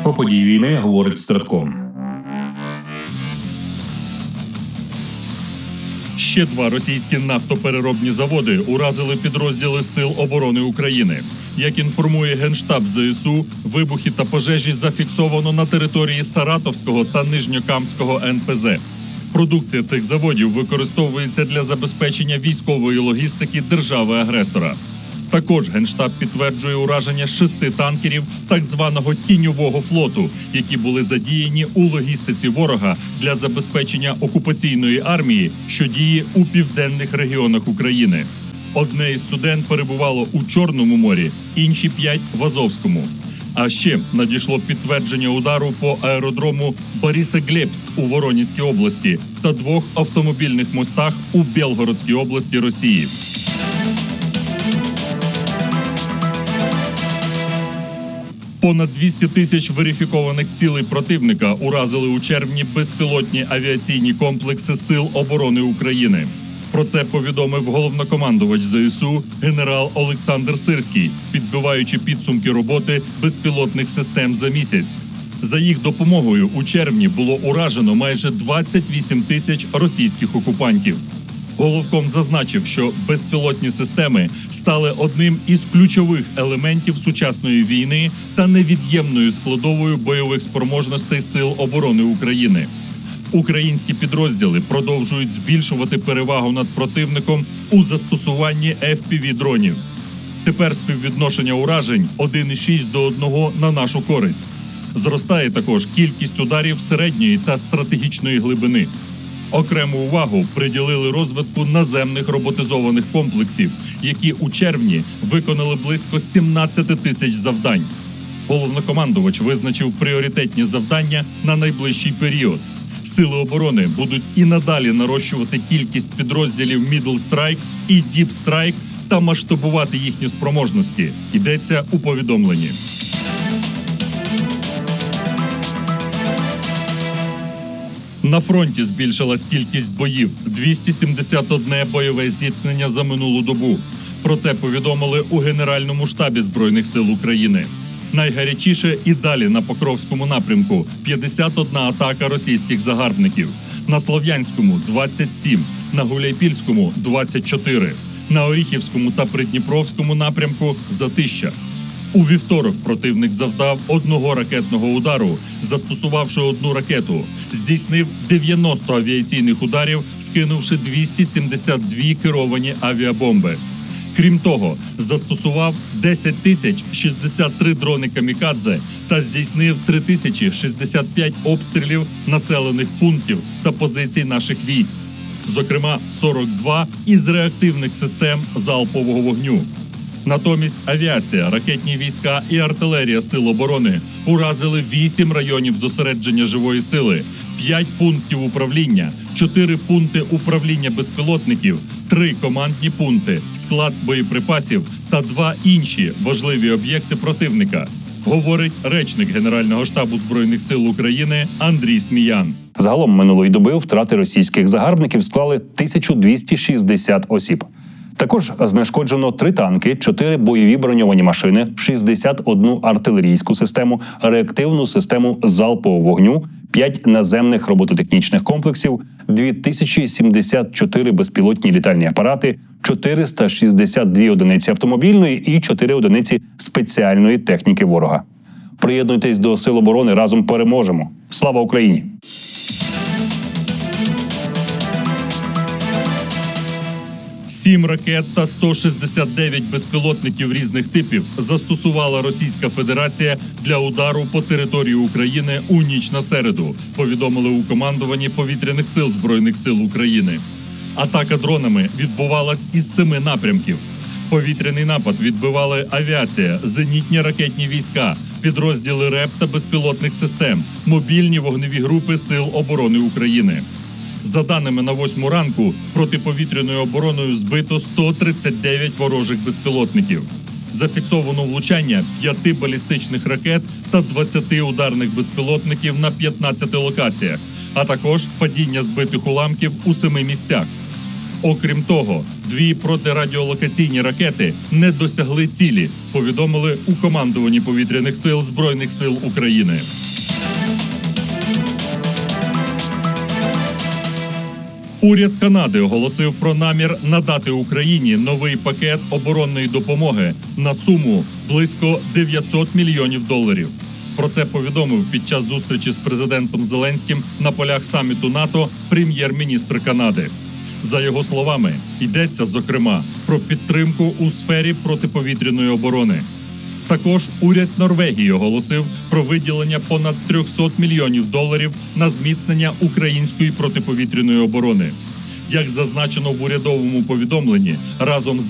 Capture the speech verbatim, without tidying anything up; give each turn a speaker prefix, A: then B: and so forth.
A: Про події війни говорить Стратком.
B: Ще два російські нафтопереробні заводи уразили підрозділи Сил оборони України. Як інформує Генштаб ЗСУ, вибухи та пожежі зафіксовано на території Саратовського та Нижньокамського ен пе зе. Продукція цих заводів використовується для забезпечення військової логістики держави-агресора. Також Генштаб підтверджує ураження шести танкерів так званого «тіньового флоту», які були задіяні у логістиці ворога для забезпечення окупаційної армії, що діє у південних регіонах України. Одне із суден перебувало у Чорному морі, інші п'ять – в Азовському. А ще надійшло підтвердження удару по аеродрому Борисоглебськ у Воронезькій області та двох автомобільних мостах у Білгородській області Росії. Понад двісті тисяч верифікованих цілей противника уразили у червні безпілотні авіаційні комплекси Сил оборони України. Про це повідомив головнокомандувач зе ес у генерал Олександр Сирський, підбиваючи підсумки роботи безпілотних систем за місяць. За їх допомогою у червні було уражено майже двадцять вісім тисяч російських окупантів. Головком зазначив, що безпілотні системи стали одним із ключових елементів сучасної війни та невід'ємною складовою бойових спроможностей Сил оборони України. Українські підрозділи продовжують збільшувати перевагу над противником у застосуванні еф пі ві-дронів. Тепер співвідношення уражень один цілих шість до одного на нашу користь. Зростає також кількість ударів середньої та стратегічної глибини. Окрему увагу приділили розвитку наземних роботизованих комплексів, які у червні виконали близько сімнадцять тисяч завдань. Головнокомандувач визначив пріоритетні завдання на найближчий період. Сили оборони будуть і надалі нарощувати кількість підрозділів Middle Strike і Deep Strike та масштабувати їхні спроможності. Йдеться у повідомленні. На фронті збільшилась кількість боїв – двісті сімдесят одне бойове зіткнення за минулу добу. Про це повідомили у Генеральному штабі Збройних сил України. Найгарячіше і далі на Покровському напрямку – п'ятдесят одна атака російських загарбників. На Слов'янському – двадцять сім, на Гуляйпільському – двадцять чотири, на Оріхівському та Придніпровському напрямку – затища. У вівторок противник завдав одного ракетного удару, застосувавши одну ракету. Здійснив дев'яносто авіаційних ударів, скинувши двісті сімдесят дві керовані авіабомби. Крім того, застосував десять тисяч шістдесят три дрони камікадзе та здійснив три тисячі шістдесят п'ять обстрілів населених пунктів та позицій наших військ. Зокрема, сорок два із реактивних систем залпового вогню. Натомість авіація, ракетні війська і артилерія Сил оборони уразили вісім районів зосередження живої сили, п'ять пунктів управління, чотири пункти управління безпілотників, три командні пункти, склад боєприпасів та два інші важливі об'єкти противника, говорить речник Генерального штабу Збройних сил України Андрій Сміян.
A: Загалом минулої доби втрати російських загарбників склали тисячу двісті шістдесят осіб. Також знешкоджено три танки, чотири бойові броньовані машини, шістдесят одну артилерійську систему, реактивну систему залпового вогню, п'ять наземних робототехнічних комплексів, дві тисячі сімдесят чотири безпілотні літальні апарати, чотириста шістдесят дві одиниці автомобільної і чотири одиниці спеціальної техніки ворога. Приєднуйтесь до Сил оборони, разом переможемо. Слава Україні!
B: Сім ракет та сто шістдесят дев'ять безпілотників різних типів застосувала Російська Федерація для удару по території України у ніч на середу, повідомили у командуванні Повітряних сил Збройних сил України. Атака дронами відбувалась із семи напрямків. Повітряний напад відбивали авіація, зенітні ракетні війська, підрозділи РЕП та безпілотних систем, мобільні вогневі групи Сил оборони України. За даними на восьму ранку, протиповітряною обороною збито сто тридцять дев'ять ворожих безпілотників. Зафіксовано влучання п'яти балістичних ракет та двадцяти ударних безпілотників на п'ятнадцяти локаціях, а також падіння збитих уламків у семи місцях. Окрім того, дві протирадіолокаційні ракети не досягли цілі, повідомили у командуванні повітряних сил Збройних сил України. Уряд Канади оголосив про намір надати Україні новий пакет оборонної допомоги на суму близько дев'ятсот мільйонів доларів. Про це повідомив під час зустрічі з президентом Зеленським на полях саміту НАТО прем'єр-міністр Канади. За його словами, йдеться, зокрема, про підтримку у сфері протиповітряної оборони. Також уряд Норвегії оголосив про виділення понад триста мільйонів доларів на зміцнення української протиповітряної оборони. Як зазначено в урядовому повідомленні, разом з